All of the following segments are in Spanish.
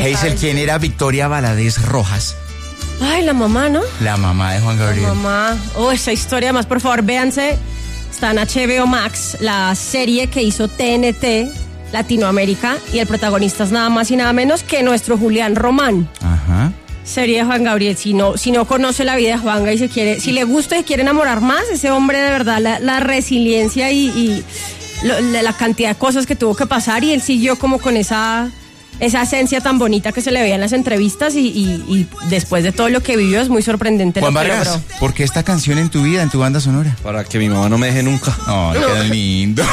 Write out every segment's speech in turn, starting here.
Hazel, ¿quién era Victoria Valadez Rojas? Ay, la mamá, ¿no? La mamá de Juan Gabriel. La mamá. Esa historia más, por favor, véanse. Está en HBO Max, la serie que hizo TNT Latinoamérica, y el protagonista es nada más y nada menos que nuestro Julián Román. Ajá. Serie de Juan Gabriel. Si no conoce la vida de Juanga y si le gusta y quiere enamorar más, ese hombre de verdad, la resiliencia y la cantidad de cosas que tuvo que pasar, y él siguió como con esa esencia tan bonita que se le veía en las entrevistas, y después de todo lo que vivió es muy sorprendente. Juan lo que Vargas, logró. ¿por qué esta canción en tu vida, en tu banda sonora? Para que mi mamá no me deje nunca. Oh, qué lindo.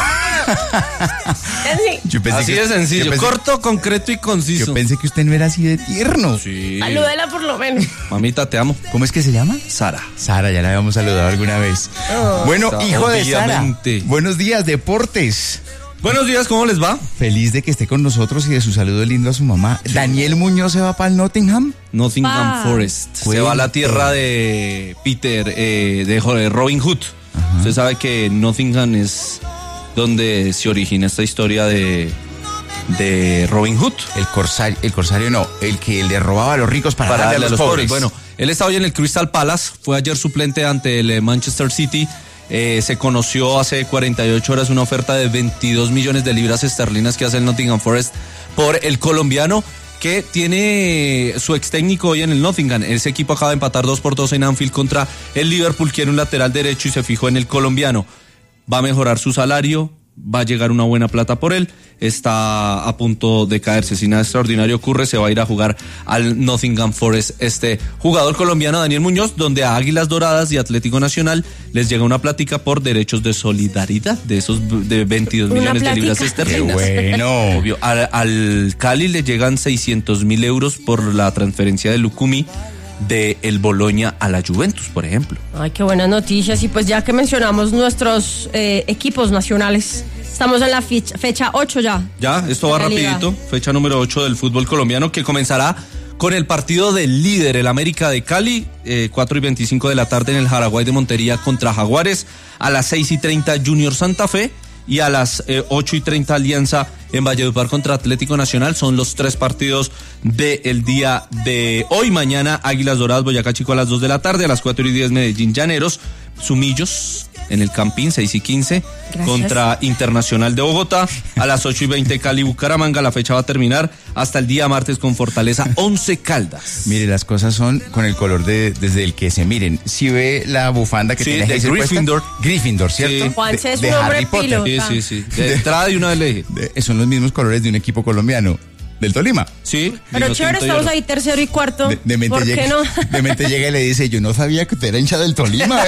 Sí. Así de sencillo, corto, concreto y conciso. Yo pensé que usted no era así de tierno. Sí. Salúdela por lo menos. Mamita, te amo. ¿Cómo es que se llama? Sara. Sara, ya la habíamos saludado alguna vez. Bueno, hijo de Sara, obviamente. buenos días, deportes. Buenos días, ¿cómo les va? Feliz de que esté con nosotros y de su saludo lindo a su mamá. Daniel Muñoz se va para el Nottingham. Nottingham Forest. Se va a la tierra de Peter, de Robin Hood. Ajá. Usted sabe que Nottingham es donde se origina esta historia de Robin Hood. El corsario no, el que le robaba a los ricos para darle a los pobres. Bueno, él está hoy en el Crystal Palace, fue ayer suplente ante el Manchester City. Se conoció hace 48 horas una oferta de 22 millones de libras esterlinas que hace el Nottingham Forest por el colombiano, que tiene su ex técnico hoy en el Nottingham. Ese equipo acaba de empatar 2-2 en Anfield contra el Liverpool, quiere un lateral derecho y se fijó en el colombiano. Va a mejorar su salario, va a llegar una buena plata por él, está a punto de caerse. Si nada extraordinario ocurre, se va a ir a jugar al Nottingham Forest este jugador colombiano Daniel Muñoz, donde a Águilas Doradas y Atlético Nacional les llega una plática por derechos de solidaridad de esos de 22 millones de libras esterlinas. Qué bueno. Obvio. Al Cali le llegan 600.000 euros por la transferencia de Lucumi de el Bologna a la Juventus, por ejemplo. Ay, qué buenas noticias. Y pues ya que mencionamos nuestros equipos nacionales, estamos en la fecha 8 ya. Ya, esto va rapidito. Fecha número 8 del fútbol colombiano, que comenzará con el partido del líder, el América de Cali, 4:25 de la tarde en el Jaraguay de Montería contra Jaguares. A las 6:30 Junior Santa Fe, y a las 8:30 Alianza en Valledupar contra Atlético Nacional. Son los 3 partidos del día de hoy. Mañana Águilas Doradas Boyacá Chico a las 2 de la tarde, a las 4:10 Medellín Llaneros, Sumillos en el Campín 6:15 contra Internacional de Bogotá. A las 8:20 Cali Bucaramanga. La fecha va a terminar hasta el día martes con Fortaleza 11 Caldas. Mire, las cosas son con el color desde el que se miren. Si ve la bufanda que tiene de Hazel Gryffindor. puesta, Gryffindor, ¿cierto? Sí. Juanse es de un hombre Harry Potter. pilo. Sí. De entrada de una vez le dije. Son los mismos colores de un equipo colombiano, del Tolima. Sí. Pero vino chévere, tinto y estamos oro. ahí tercero y cuarto. De mente ¿Por llega, qué no? De mente llega y le dice, yo no sabía que usted era hincha del Tolima.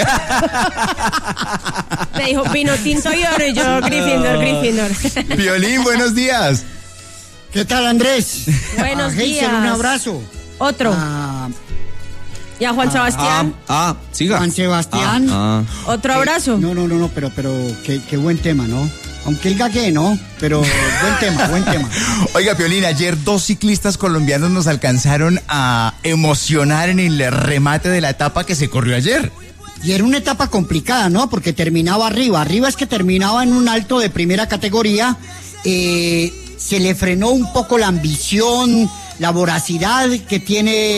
Me dijo vino tinto y oro, y yo Gryffindor. Violín, buenos días. ¿Qué tal, Andrés? Buenos Hazel, días. un abrazo. Otro. Y a Juan Sebastián. Siga. Juan Sebastián. Otro abrazo. No, pero qué buen tema, ¿no? Aunque él gaguee, ¿no? Pero buen tema. Oiga, Piolín, ayer 2 ciclistas colombianos nos alcanzaron a emocionar en el remate de la etapa que se corrió ayer. Y era una etapa complicada, ¿no? Porque terminaba arriba. Arriba es que terminaba en un alto de primera categoría. Se le frenó un poco la ambición, la voracidad que tiene